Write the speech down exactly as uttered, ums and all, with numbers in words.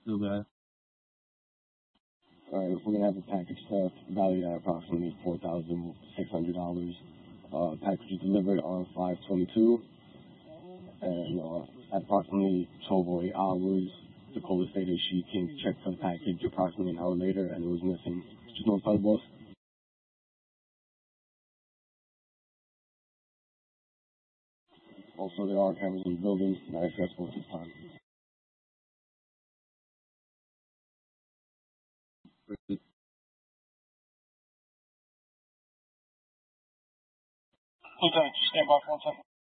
Still there. All right, we're gonna have a package theft valued at approximately four thousand six hundred dollars. Uh, package was delivered on five twenty-two, and uh, at approximately twelve oh eight hours, the caller stated she came to check for the package approximately an hour later, and it was missing. Just notify the boss. Also, there are cameras in the building, not accessible at this time. Lieutenant, stand by for one second.